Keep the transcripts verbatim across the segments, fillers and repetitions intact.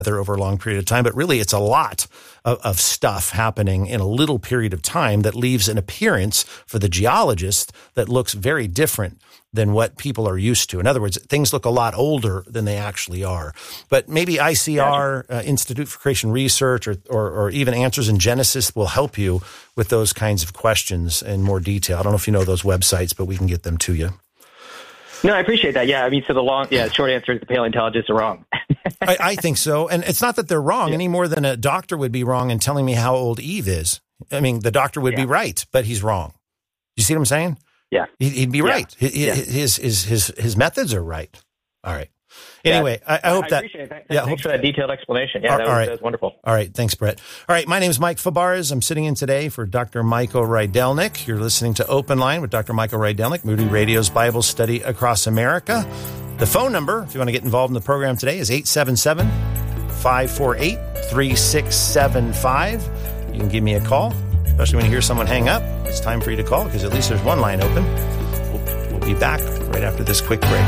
over a long period of time, but really it's a lot of, of stuff happening in a little period of time that leaves an appearance for the geologist that looks very different than what people are used to. In other words, things look a lot older than they actually are. But maybe I C R, uh, Institute for Creation Research, or, or or even Answers in Genesis will help you with those kinds of questions in more detail. I don't know if you know those websites, but we can get them to you. No, I appreciate that. Yeah, I mean, so the long, yeah, short answer is the paleontologists are wrong. I, I think so. And it's not that they're wrong yeah. any more than a doctor would be wrong in telling me how old Eve is. I mean, the doctor would yeah. be right, but he's wrong. You see what I'm saying? Yeah. He'd be yeah. right. His, yeah. his, his, his, his methods are right. All right. Anyway, yeah. I, I hope I that. Appreciate it. Thanks, yeah, thanks hope, for that detailed explanation. Yeah, all, that, was, all right. that was wonderful. All right. Thanks, Brett. All right. My name is Mike Fabarez. I'm sitting in today for Doctor Michael Rydelnik. You're listening to Open Line with Doctor Michael Rydelnik, Moody Radio's Bible Study Across America. The phone number, if you want to get involved in the program today, is eight seven seven, five four eight, three six seven five. You can give me a call, especially when you hear someone hang up. It's time for you to call because at least there's one line open. We'll, we'll be back right after this quick break.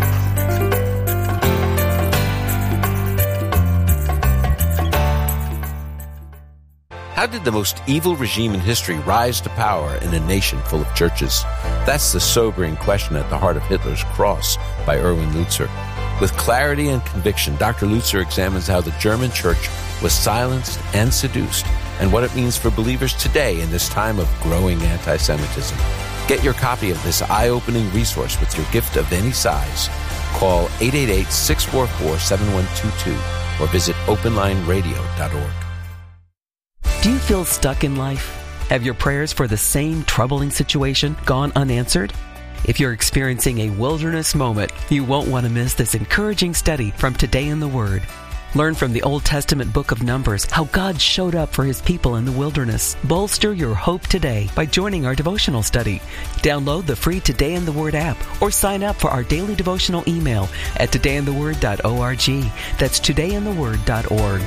How did the most evil regime in history rise to power in a nation full of churches? That's the sobering question at the heart of Hitler's Cross by Erwin Lutzer. With clarity and conviction, Doctor Lutzer examines how the German church was silenced and seduced, and what it means for believers today in this time of growing anti-Semitism. Get your copy of this eye-opening resource with your gift of any size. Call eight eight eight, six four four, seven one two two or visit open line radio dot org. Do you feel stuck in life? Have your prayers for the same troubling situation gone unanswered? If you're experiencing a wilderness moment, you won't want to miss this encouraging study from Today in the Word. Learn from the Old Testament book of Numbers how God showed up for His people in the wilderness. Bolster your hope today by joining our devotional study. Download the free Today in the Word app or sign up for our daily devotional email at today in the word dot org. That's today in the word dot org.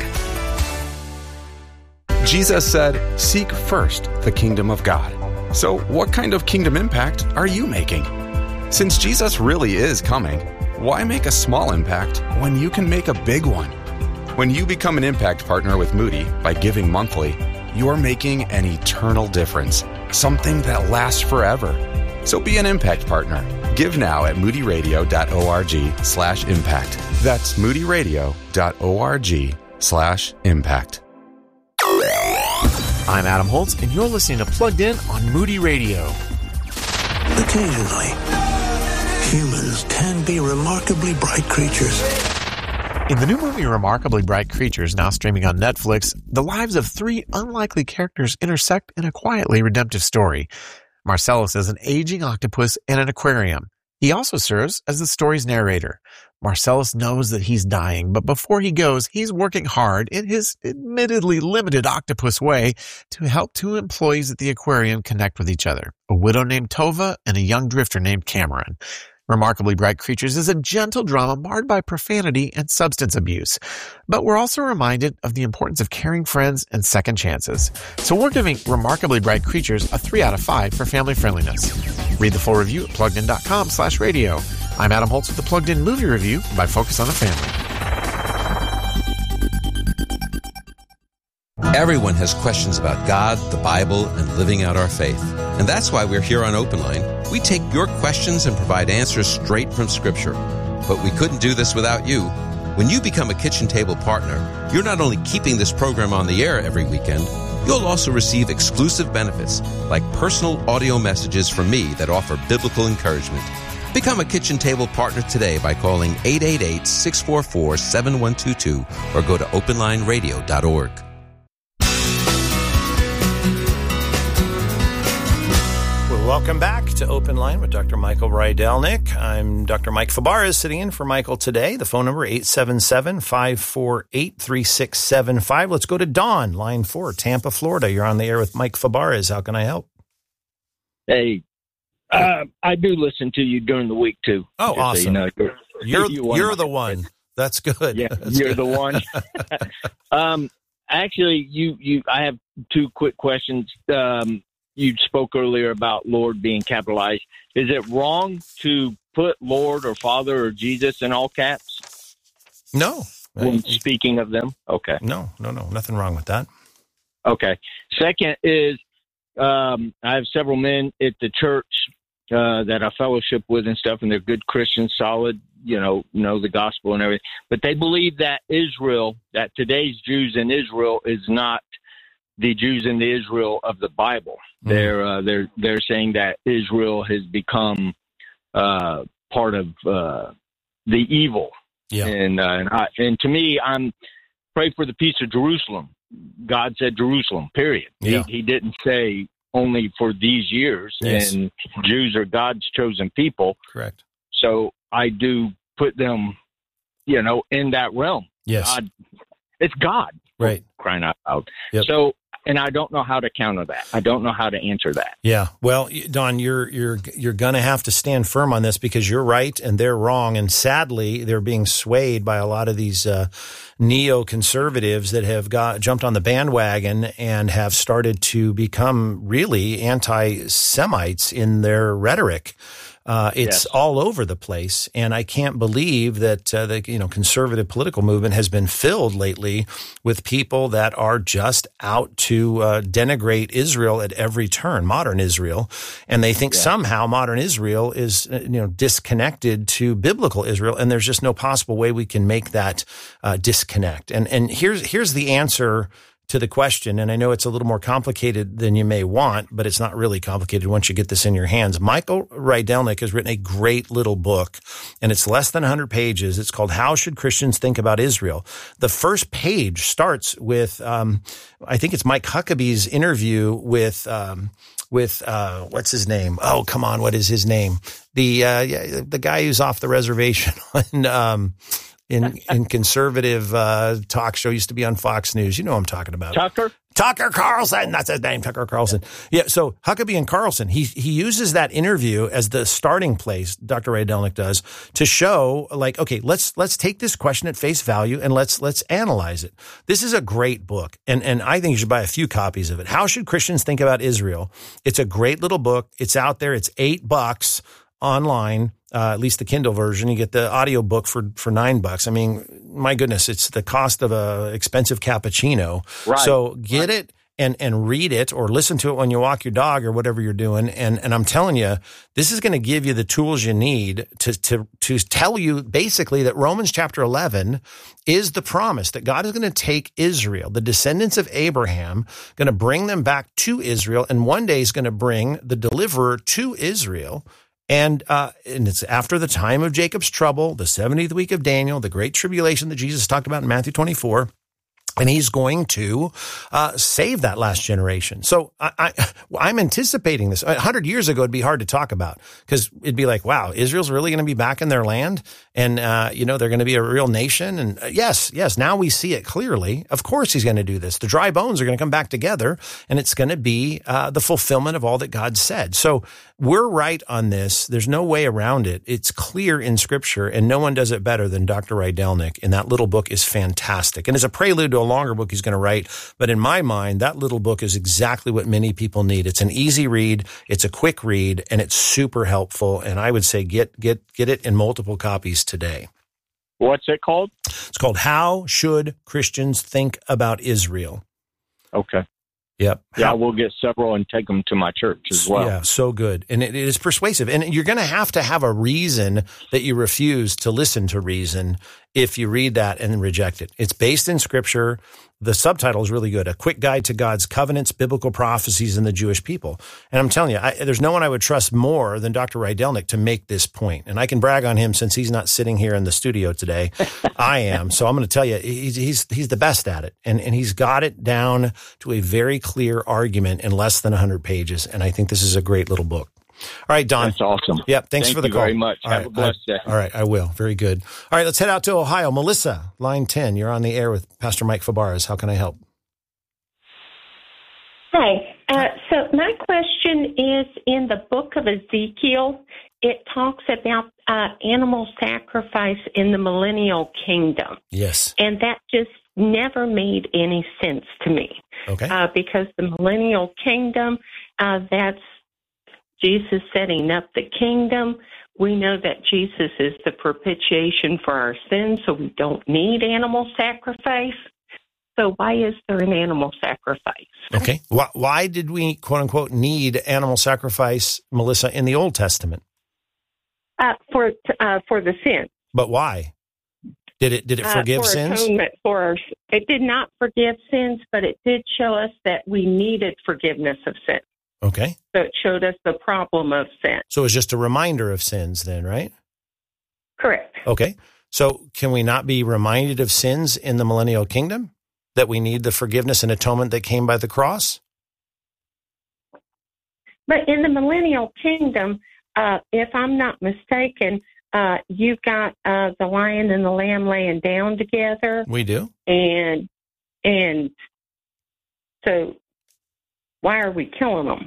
Jesus said, "Seek first the kingdom of God." So what kind of kingdom impact are you making? Since Jesus really is coming, why make a small impact when you can make a big one? When you become an impact partner with Moody by giving monthly, you're making an eternal difference, something that lasts forever. So be an impact partner. Give now at moody radio dot org slash impact. That's moody radio dot org slash impact. I'm Adam Holtz, and you're listening to Plugged In on Moody Radio. Occasionally, humans can be remarkably bright creatures. In the new movie Remarkably Bright Creatures, now streaming on Netflix, the lives of three unlikely characters intersect in a quietly redemptive story. Marcellus is an aging octopus in an aquarium. He also serves as the story's narrator. Marcellus knows that he's dying, but before he goes, he's working hard in his admittedly limited octopus way to help two employees at the aquarium connect with each other, a widow named Tova and a young drifter named Cameron. Remarkably Bright Creatures is a gentle drama marred by profanity and substance abuse. But we're also reminded of the importance of caring friends and second chances. So we're giving Remarkably Bright Creatures a three out of five for family friendliness. Read the full review at pluggedin.com slash radio. I'm Adam Holtz with the Plugged In Movie Review by Focus on the Family. Everyone has questions about God, the Bible, and living out our faith. And that's why we're here on Open Line. We take your questions and provide answers straight from Scripture. But we couldn't do this without you. When you become a kitchen table partner, you're not only keeping this program on the air every weekend, you'll also receive exclusive benefits like personal audio messages from me that offer biblical encouragement. Become a kitchen table partner today by calling eight eight eight, six four four, seven one two two or go to open line radio dot org. Welcome back to Open Line with Doctor Michael Rydelnik. I'm Doctor Mike Fabarez sitting in for Michael today. The phone number eight seven seven, five four eight, three six seven five. Let's go to Dawn, line four, Tampa, Florida. You're on the air with Mike Fabarez. How can I help? Hey, uh, I do listen to you during the week too. Oh, awesome! So you know, you're you're, you're, you're the one. Friends. That's good. Yeah, That's you're good. the one. um, actually, you you. I have two quick questions. Um. You spoke earlier about Lord being capitalized. Is it wrong to put Lord or Father or Jesus in all caps? No, when speaking of them? Okay. No, no, no, nothing wrong with that. Okay. Second is um, I have several men at the church uh, that I fellowship with and stuff, and they're good Christians, solid, you know, know the gospel and everything. But they believe that Israel, that today's Jews in Israel is not the Jews in the Israel of the Bible. Mm. They're uh, they're they're saying that Israel has become uh, part of uh, the evil. Yeah. And uh, and, I, and to me, I'm pray for the peace of Jerusalem. God said Jerusalem, period. Yeah. He, he didn't say only for these years. Yes. And Jews are God's chosen people. Correct. So I do put them, you know, in that realm. Yes. God, it's God. Right. Crying out loud. Yep. So, and I don't know how to counter that. I don't know how to answer that. Yeah. Well, Don, you're you're you're going to have to stand firm on this because you're right and they're wrong. And sadly, they're being swayed by a lot of these uh, neoconservatives that have got jumped on the bandwagon and have started to become really anti-Semites in their rhetoric. Uh, it's yes. all over the place, and I can't believe that uh, the you know conservative political movement has been filled lately with people that are just out to uh, denigrate Israel at every turn, modern Israel, and they think yeah. somehow modern Israel is you know disconnected to biblical Israel, and there's just no possible way we can make that uh, disconnect. And and here's here's the answer to the question, and I know it's a little more complicated than you may want, but it's not really complicated once you get this in your hands. Michael Rydelnik has written a great little book, and it's less than one hundred pages. It's called How Should Christians Think About Israel? The first page starts with, um, I think it's Mike Huckabee's interview with, um, with uh, what's his name? Oh, come on, what is his name? The uh, yeah, the guy who's off the reservation on um, in in conservative uh, talk show, used to be on Fox News. You know what I'm talking about. Tucker? Tucker Carlson. That's his name, Tucker Carlson. Yeah, so Huckabee and Carlson, he he uses that interview as the starting place, Doctor Rydelnik does, to show, like, okay, let's let's take this question at face value and let's let's analyze it. This is a great book, and, and I think you should buy a few copies of it. How Should Christians Think About Israel? It's a great little book. It's out there. It's eight bucks online. Uh, at least the Kindle version. You get the audio book for, for nine bucks. I mean, my goodness, it's the cost of a expensive cappuccino. Right. So get right. it and, and read it or listen to it when you walk your dog or whatever you're doing. And, and I'm telling you, this is going to give you the tools you need to, to, to tell you basically that Romans chapter eleven is the promise that God is going to take Israel, the descendants of Abraham, going to bring them back to Israel. And one day he's going to bring the deliverer to Israel. And uh, and it's after the time of Jacob's trouble, the seventieth week of Daniel, the great tribulation that Jesus talked about in Matthew twenty-four. And he's going to uh, save that last generation. So I, I, I'm anticipating this. A hundred years ago, it'd be hard to talk about because it'd be like, wow, Israel's really going to be back in their land. And, uh, you know, they're going to be a real nation. And uh, yes, yes, now we see it clearly. Of course he's going to do this. The dry bones are going to come back together, and it's going to be uh, the fulfillment of all that God said. So we're right on this. There's no way around it. It's clear in Scripture, and no one does it better than Doctor Rydelnik. And that little book is fantastic. And as a prelude to a longer book he's going to write, but in my mind, that little book is exactly what many people need. It's an easy read, it's a quick read, and it's super helpful. And I would say get get get it in multiple copies today. What's it called? It's called How Should Christians Think About Israel? Okay. Yep. Yeah, How, we'll get several and take them to my church as well. Yeah, so good. And it, it is persuasive. And you're going to have to have a reason that you refuse to listen to reason if you read that and reject it. It's based in Scripture. The subtitle is really good. A Quick Guide to God's Covenants, Biblical Prophecies, and the Jewish People. And I'm telling you, I, there's no one I would trust more than Doctor Rydelnik to make this point. And I can brag on him since he's not sitting here in the studio today. I am. So I'm going to tell you, he's, he's, he's the best at it. And, and he's got it down to a very clear argument in less than one hundred pages. And I think this is a great little book. All right, Don. That's awesome. Yep. Thanks Thank for the you call. very much. All Have right, a blessed I, day. All right. I will. Very good. All right. Let's head out to Ohio. Melissa, line ten. You're on the air with Pastor Mike Fabarez. How can I help? Hi. Uh, so my question is, in the book of Ezekiel, it talks about uh, animal sacrifice in the millennial kingdom. Yes. And that just never made any sense to me. Okay. Uh, because the millennial kingdom, uh, that's Jesus setting up the kingdom. we know that Jesus is the propitiation for our sins, so we don't need animal sacrifice. So why is there an animal sacrifice? Okay. Why, why did we, quote unquote, need animal sacrifice, Melissa, in the Old Testament? Uh, for uh, for the sin. But why? Did it did it forgive uh, for sins? Atonement for our, it did not forgive sins, but it did show us that we needed forgiveness of sin. Okay. So it showed us the problem of sin. So it was just a reminder of sins then, right? Correct. Okay. So can we not be reminded of sins in the millennial kingdom? That we need the forgiveness and atonement that came by the cross? But in the millennial kingdom, uh, if I'm not mistaken, uh, you've got uh, the lion and the lamb laying down together. We do. And and so why are we killing them?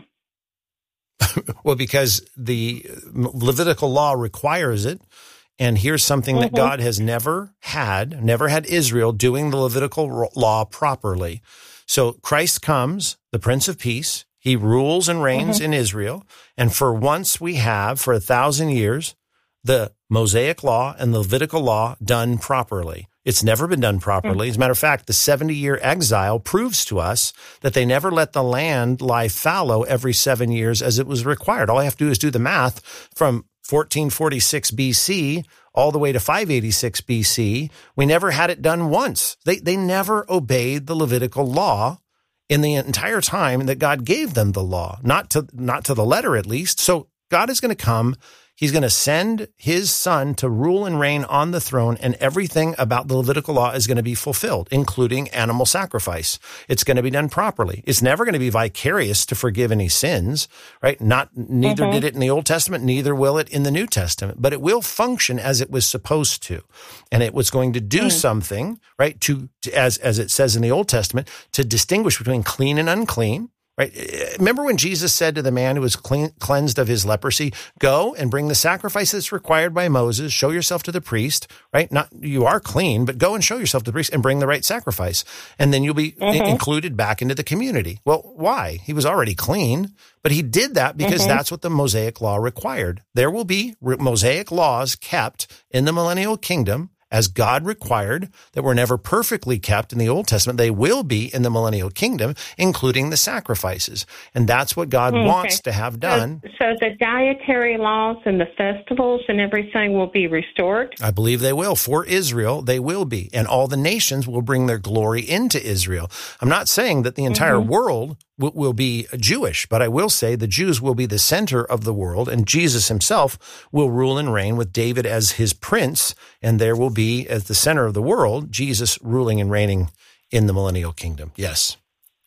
Well, because the Levitical law requires it. And here's something that mm-hmm. God has never had, never had Israel doing the Levitical law properly. So Christ comes, the Prince of Peace. He rules and reigns mm-hmm. in Israel. And for once we have, for a thousand years, the Mosaic law and the Levitical law done properly. It's never been done properly. As a matter of fact, the seventy-year exile proves to us that they never let the land lie fallow every seven years as it was required. All I have to do is do the math from fourteen forty-six B C all the way to five eighty-six B C. We never had it done once. They they never obeyed the Levitical law in the entire time that God gave them the law, not to not to the letter at least. So God is going to come. He's going to send his son to rule and reign on the throne, and everything about the Levitical law is going to be fulfilled, including animal sacrifice. It's going to be done properly. It's never going to be vicarious to forgive any sins, right? Not, neither mm-hmm. did it in the Old Testament, neither will it in the New Testament, but it will function as it was supposed to. And it was going to do mm. something, right? To, to, as, as it says in the Old Testament, to distinguish between clean and unclean. Right. Remember when Jesus said to the man who was clean, cleansed of his leprosy, go and bring the sacrifice that's required by Moses, show yourself to the priest, right? Not, you are clean, but go and show yourself to the priest and bring the right sacrifice. And then you'll be mm-hmm. in- included back into the community. Well, why? He was already clean, but he did that because mm-hmm. that's what the Mosaic law required. There will be Mosaic laws kept in the millennial kingdom as God required, that were never perfectly kept in the Old Testament. They will be in the millennial kingdom, including the sacrifices. And that's what God okay. wants to have done. So, so the dietary laws and the festivals and everything will be restored? I believe they will. For Israel, they will be. And all the nations will bring their glory into Israel. I'm not saying that the entire mm-hmm. world will, will be Jewish, but I will say the Jews will be the center of the world, and Jesus himself will rule and reign with David as his prince, and there will be, as the center of the world, Jesus ruling and reigning in the millennial kingdom. Yes.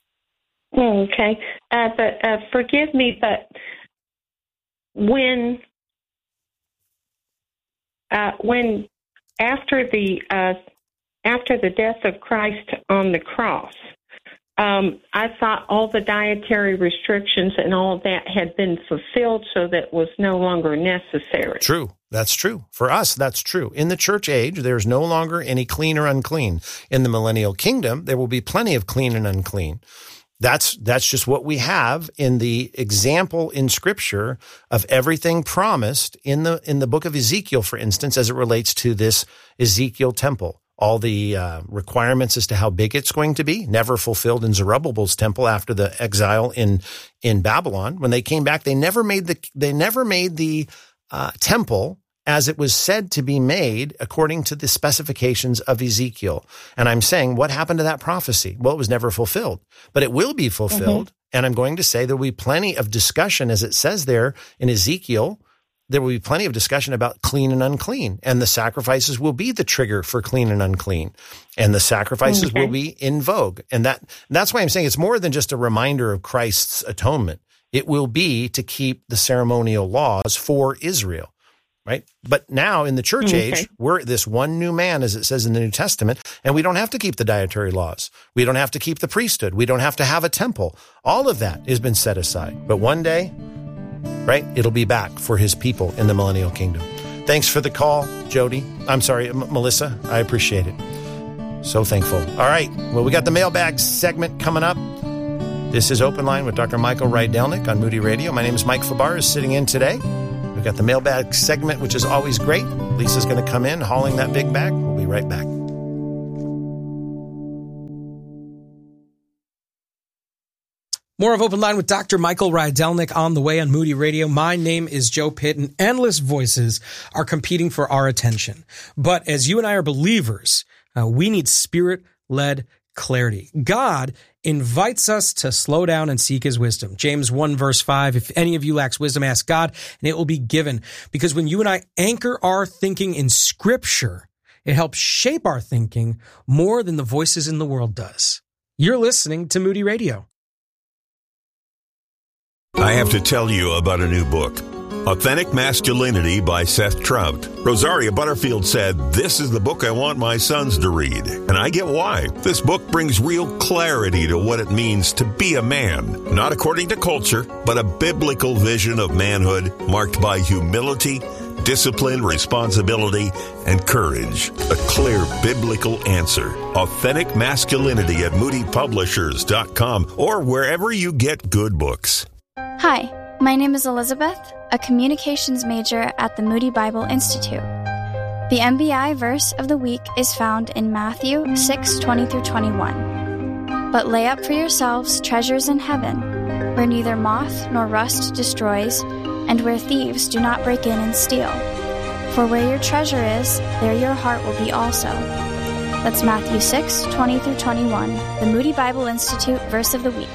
Okay. Uh, but uh, forgive me, but when uh, when after the uh, after the death of Christ on the cross, um, I thought all the dietary restrictions and all of that had been fulfilled, so that it was no longer necessary. True. That's true. For us, that's true. In the church age, there's no longer any clean or unclean. In the millennial kingdom, there will be plenty of clean and unclean. That's that's just what we have in the example in Scripture of everything promised in the in the book of Ezekiel, for instance, as it relates to this Ezekiel temple. All the uh, requirements as to how big it's going to be, never fulfilled in Zerubbabel's temple after the exile in in Babylon. When they came back, they never made the they never made the uh, temple as it was said to be made according to the specifications of Ezekiel. And I'm saying, what happened to that prophecy? Well, it was never fulfilled, but it will be fulfilled. Mm-hmm. And I'm going to say there will be plenty of discussion, as it says there in Ezekiel. There will be plenty of discussion about clean and unclean, and the sacrifices will be the trigger for clean and unclean, and the sacrifices okay. will be in vogue. And that that's why I'm saying it's more than just a reminder of Christ's atonement. It will be to keep the ceremonial laws for Israel, right? But now in the church okay. age, we're this one new man, as it says in the New Testament, and we don't have to keep the dietary laws. We don't have to keep the priesthood. We don't have to have a temple. All of that has been set aside. But one day, right, it'll be back for his people in the millennial kingdom. Thanks for the call, Jody. I'm sorry, M- Melissa. I appreciate it. So thankful. All right. Well, we got the mailbag segment coming up. This is Open Line with Doctor Michael Rydelnik on Moody Radio. My name is Mike Fabarez, sitting in today. We've got the mailbag segment, which is always great. Lisa's going to come in hauling that big bag. We'll be right back. More of Open Line with Doctor Michael Rydelnik on the way on Moody Radio. My name is Joe Pitt, and endless voices are competing for our attention. But as you and I are believers, uh, we need Spirit-led clarity. God invites us to slow down and seek his wisdom. James one verse five, if any of you lacks wisdom, ask God, and it will be given. Because when you and I anchor our thinking in Scripture, it helps shape our thinking more than the voices in the world does. You're listening to Moody Radio. I have to tell you about a new book, Authentic Masculinity by Seth Trout. Rosaria Butterfield said, "This is the book I want my sons to read." And I get why. This book brings real clarity to what it means to be a man, not according to culture, but a biblical vision of manhood marked by humility, discipline, responsibility, and courage. A clear biblical answer. Authentic Masculinity at moody publishers dot com or wherever you get good books. Hi, my name is Elizabeth, a communications major at the Moody Bible Institute. The M B I verse of the week is found in Matthew six twenty through twenty-one. But lay up for yourselves treasures in heaven, where neither moth nor rust destroys, and where thieves do not break in and steal. For where your treasure is, there your heart will be also. That's Matthew six twenty through twenty-one, the Moody Bible Institute verse of the week.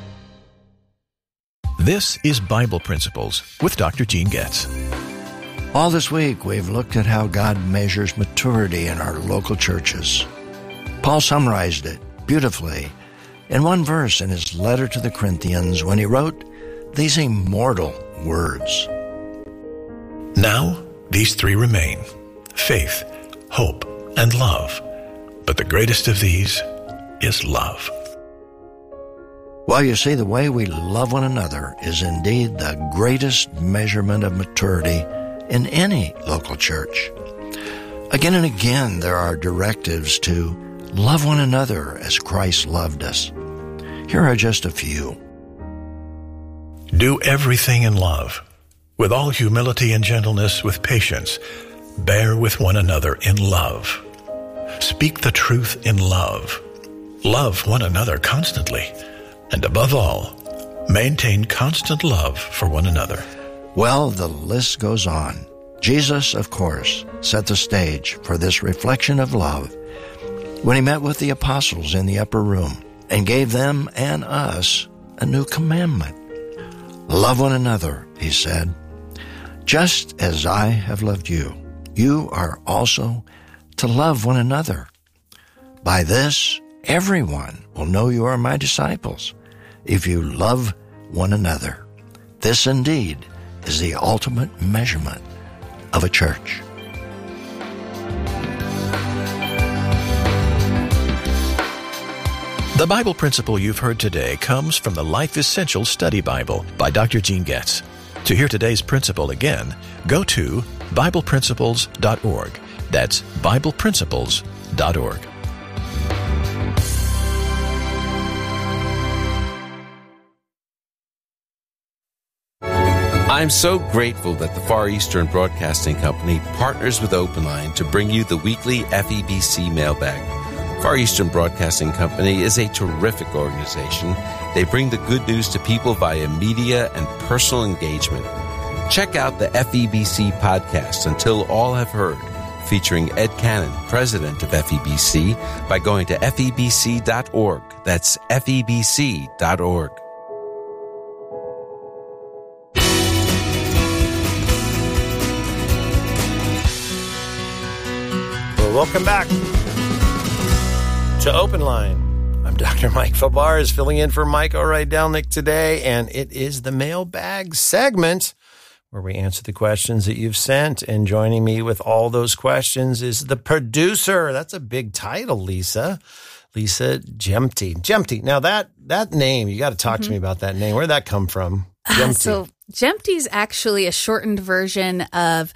This is Bible Principles with Doctor Gene Getz. All this week, we've looked at how God measures maturity in our local churches. Paul summarized it beautifully in one verse in his letter to the Corinthians when he wrote these immortal words. Now, these three remain: faith, hope, and love. But the greatest of these is love. Well, you see, the way we love one another is indeed the greatest measurement of maturity in any local church. Again and again, there are directives to love one another as Christ loved us. Here are just a few. Do everything in love, with all humility and gentleness, with patience. Bear with one another in love. Speak the truth in love. Love one another constantly. And above all, maintain constant love for one another. Well, the list goes on. Jesus, of course, set the stage for this reflection of love when he met with the apostles in the upper room and gave them and us a new commandment. Love one another, he said. Just as I have loved you, you are also to love one another. By this, everyone will know you are my disciples, if you love one another. This indeed is the ultimate measurement of a church. The Bible principle you've heard today comes from the Life Essentials Study Bible by Doctor Gene Getz. To hear today's principle again, go to Bible Principles dot org. That's Bible Principles dot org. I'm so grateful that the Far Eastern Broadcasting Company partners with Open Line to bring you the weekly F E B C mailbag. Far Eastern Broadcasting Company is a terrific organization. They bring the good news to people via media and personal engagement. Check out the F E B C podcast, Until All Have Heard, featuring Ed Cannon, president of F E B C, by going to F E B C dot org. That's F E B C dot org. Welcome back to Open Line. I'm Doctor Mike Fabarez, filling in for Mike Rydelnik today, and it is the mailbag segment where we answer the questions that you've sent. And joining me with all those questions is the producer. That's a big title, Lisa. Lisa Jemty. Jemty. Now that that name, you got to talk mm-hmm. to me about that name. Where did that come from? Uh, so Jemty is actually a shortened version of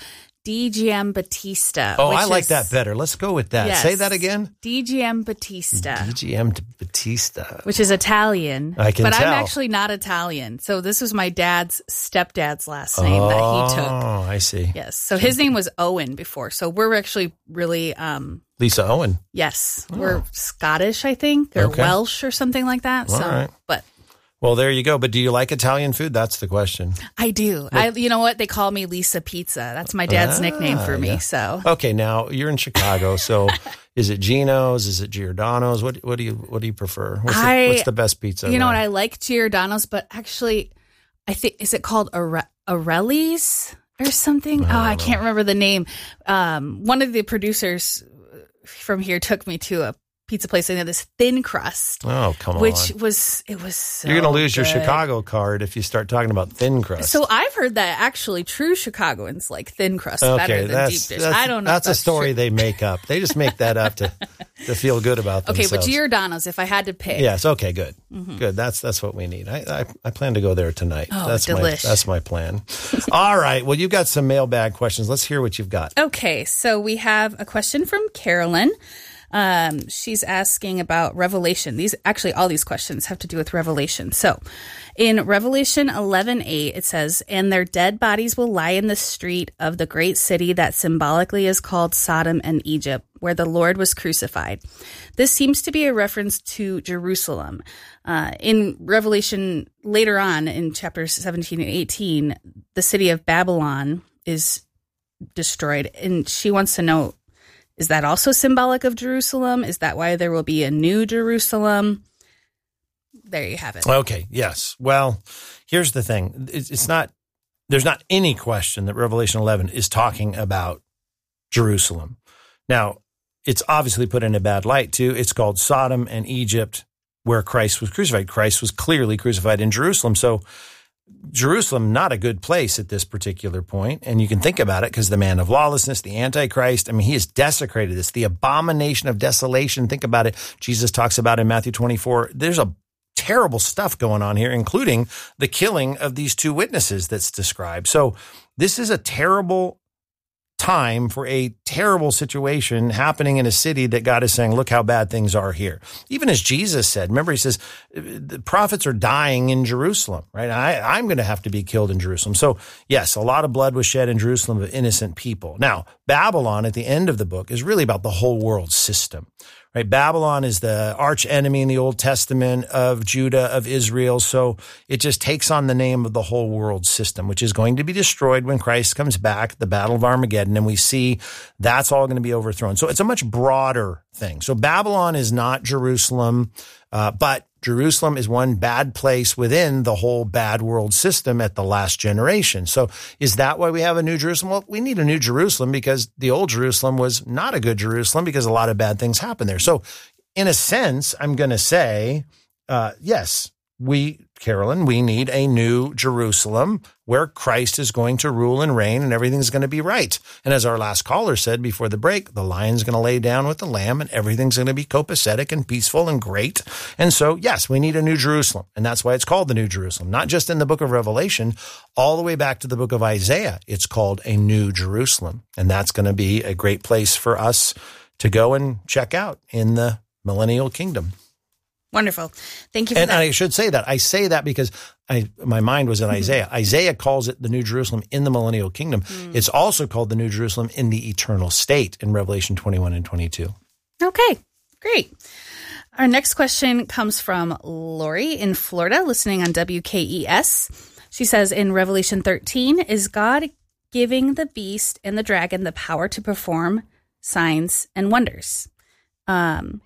D. Giambattista. Oh, I like is, that better. Let's go with that. Yes, Say that again. D. Giambattista. D. Giambattista. Which is Italian. I can but tell. I'm actually not Italian. So this was my dad's stepdad's last name oh, that he took. Oh, I see. Yes. So his name was Owen before. So we're actually really... Um, Lisa Owen. Yes. Oh. We're Scottish, I think, or okay. Welsh or something like that. All so, right. But... Well, there you go. But do you like Italian food? That's the question. I do. I, you know what? They call me Lisa Pizza. That's my dad's ah, nickname for me. Yeah. So okay, now you're in Chicago. So is it Gino's? Is it Giordano's? What What do you What do you prefer? What's, I, the, what's the best pizza? You know there? what? I like Giordano's, but actually, I think is it called Are- Arelli's or something? I oh, I can't remember the name. Um, one of the producers from here took me to a pizza place and they had this thin crust. Oh, come on. Which was, it was so You're going to lose good. your Chicago card if you start talking about thin crust. So I've heard that actually true Chicagoans like thin crust okay, better than that's, deep dish. That's, I don't know. That's, That's a story true. they make up. They just make that up to, to feel good about themselves. Okay, but Giordano's, if I had to pick. Yes, okay, good. Mm-hmm. Good. That's that's what we need. I, I I plan to go there tonight. Oh, that's delish. my that's my plan. All right. Well, you've got some mailbag questions. Let's hear what you've got. Okay, so we have a question from Carolyn. Um, she's asking about Revelation. These actually, all these questions have to do with Revelation. So in Revelation eleven eight, it says, "And their dead bodies will lie in the street of the great city that symbolically is called Sodom and Egypt, where the Lord was crucified." This seems to be a reference to Jerusalem. Uh, in Revelation, later on in chapters seventeen and eighteen, the city of Babylon is destroyed. And she wants to know, is that also symbolic of Jerusalem? Is that why there will be a new Jerusalem? There you have it. Okay, yes. Well, here's the thing. It's not, there's not any question that Revelation eleven is talking about Jerusalem. Now, it's obviously put in a bad light too. It's called Sodom and Egypt, where Christ was crucified. Christ was clearly crucified in Jerusalem. So Jerusalem, not a good place at this particular point. And you can think about it because the man of lawlessness, the Antichrist, I mean, he has desecrated this, the abomination of desolation. Think about it. Jesus talks about in Matthew twenty-four. There's a terrible stuff going on here, including the killing of these two witnesses that's described. So this is a terrible time for a terrible situation happening in a city that God is saying, look how bad things are here. Even as Jesus said, remember, he says, the prophets are dying in Jerusalem, right? I, I'm going to have to be killed in Jerusalem. So yes, a lot of blood was shed in Jerusalem of innocent people. Now, Babylon at the end of the book is really about the whole world system, right? Babylon is the arch enemy in the Old Testament of Judah, of Israel. So it just takes on the name of the whole world system, which is going to be destroyed when Christ comes back, the Battle of Armageddon. And we see that's all going to be overthrown. So it's a much broader thing. So Babylon is not Jerusalem, uh, but Jerusalem is one bad place within the whole bad world system at the last generation. So is that why we have a new Jerusalem? Well, we need a new Jerusalem because the old Jerusalem was not a good Jerusalem because a lot of bad things happened there. So in a sense, I'm going to say, uh, yes, we, Carolyn, we need a new Jerusalem where Christ is going to rule and reign and everything's going to be right. And as our last caller said before the break, the lion's going to lay down with the lamb and everything's going to be copacetic and peaceful and great. And so, yes, we need a new Jerusalem. And that's why it's called the New Jerusalem, not just in the book of Revelation, all the way back to the book of Isaiah. It's called a new Jerusalem. And that's going to be a great place for us to go and check out in the millennial kingdom. Wonderful. Thank you for and that. I should say that. I say that because I my mind was in Mm-hmm. Isaiah. Isaiah calls it the New Jerusalem in the millennial kingdom. Mm. It's also called the New Jerusalem in the eternal state in Revelation twenty-one and twenty-two. Okay, great. Our next question comes from Lori in Florida, listening on W K E S. She says, in Revelation thirteen, is God giving the beast and the dragon the power to perform signs and wonders? Um,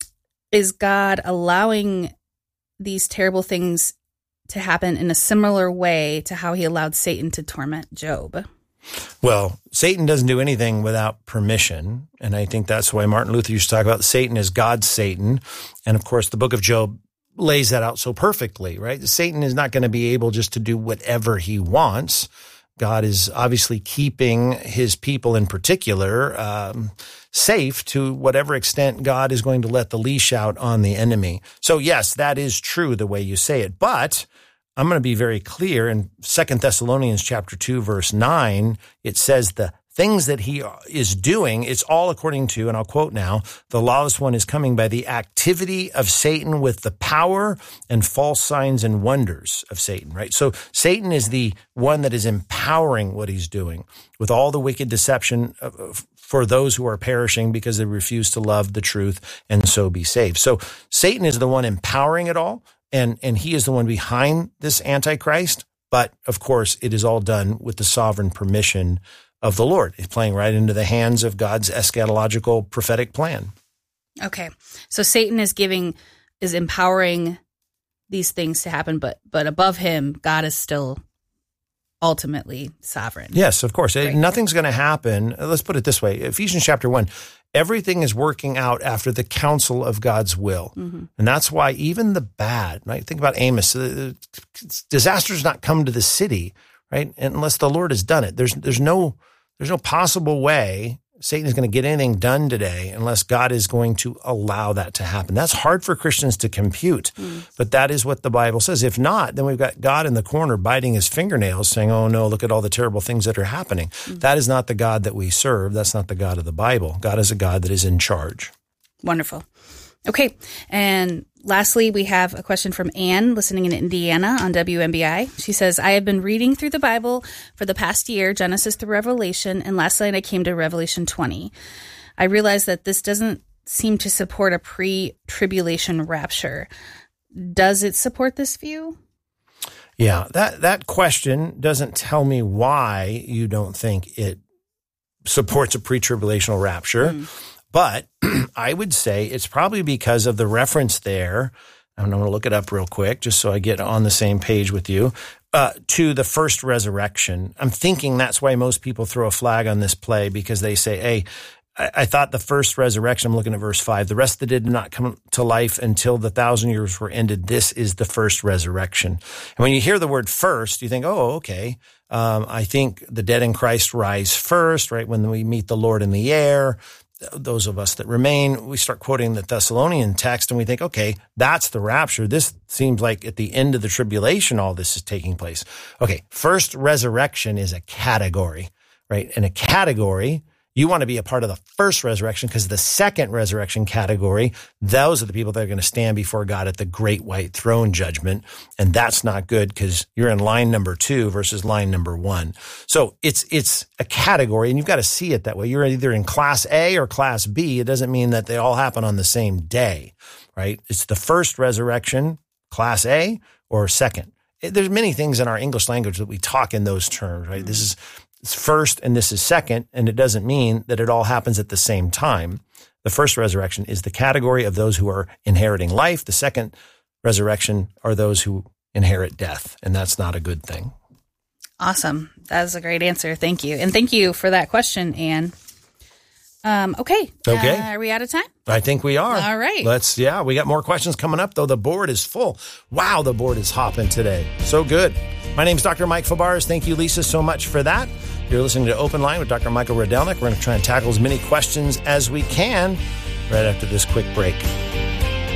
is God allowing these terrible things to happen in a similar way to how he allowed Satan to torment Job? Well, Satan doesn't do anything without permission. And I think that's why Martin Luther used to talk about Satan as God's Satan. And of course, the book of Job lays that out so perfectly, right? Satan is not going to be able just to do whatever he wants. God is obviously keeping his people in particular um, safe to whatever extent God is going to let the leash out on the enemy. So yes, that is true the way you say it. But I'm going to be very clear. In Second Thessalonians chapter two, verse nine, it says the things that he is doing, it's all according to, and I'll quote now, the lawless one is coming by the activity of Satan with the power and false signs and wonders of Satan, right? So Satan is the one that is empowering what he's doing with all the wicked deception of, for those who are perishing because they refuse to love the truth and so be saved. So Satan is the one empowering it all, and, and he is the one behind this Antichrist. But of course, it is all done with the sovereign permission of the Lord. It's playing right into the hands of God's eschatological prophetic plan. Okay. So Satan is giving, is empowering these things to happen, but but above him, God is still ultimately sovereign. Yes, of course. Right. Nothing's going to happen. Let's put it this way. Ephesians chapter one, everything is working out after the counsel of God's will. Mm-hmm. And that's why even the bad, right? Think about Amos. Disaster's not come to the city, right? Unless the Lord has done it. There's there's no there's no possible way Satan is going to get anything done today unless God is going to allow that to happen. That's hard for Christians to compute, mm. but that is what the Bible says. If not, then we've got God in the corner biting his fingernails saying, oh no, look at all the terrible things that are happening. Mm. That is not the God that we serve. That's not the God of the Bible. God is a God that is in charge. Wonderful. Okay. And lastly, we have a question from Anne listening in Indiana on W M B I. She says, I have been reading through the Bible for the past year, Genesis through Revelation, and last night I came to Revelation twenty. I realized that this doesn't seem to support a pre-tribulation rapture. Does it support this view? Yeah, that, that question doesn't tell me why you don't think it supports a pre-tribulational rapture. Mm. But I would say it's probably because of the reference there. I'm going to look it up real quick just so I get on the same page with you, uh, to the first resurrection. I'm thinking that's why most people throw a flag on this play, because they say, hey, I, I thought the first resurrection, I'm looking at verse five, the rest that did not come to life until the thousand years were ended. This is the first resurrection. And when you hear the word first, you think, oh, okay. Um, I think the dead in Christ rise first, right? When we meet the Lord in the air. Those of us that remain, we start quoting the Thessalonian text and we think, okay, that's the rapture. This seems like at the end of the tribulation, all this is taking place. Okay, first resurrection is a category, right? And a category, you want to be a part of the first resurrection because the second resurrection category, those are the people that are going to stand before God at the great white throne judgment. And that's not good because you're in line number two versus line number one. So it's, it's a category and you've got to see it that way. You're either in class A or class B. It doesn't mean that they all happen on the same day, right? It's the first resurrection, class A or second. There's many things in our English language that we talk in those terms, right? Mm-hmm. This is It's first and this is second, and it doesn't mean that it all happens at the same time. The first resurrection is the category of those who are inheriting life. The second resurrection are those who inherit death, and that's not a good thing. Awesome. That is a great answer. Thank you. And thank you for that question, Anne. Um, okay. Okay. Uh, are we out of time? I think we are. All right. Let's, yeah, we got more questions coming up, though. The board is full. Wow, the board is hopping today. So good. My name's Doctor Mike Fabarez. Thank you, Lisa, so much for that. You're listening to Open Line with Doctor Michael Rydelnik. We're going to try and tackle as many questions as we can right after this quick break.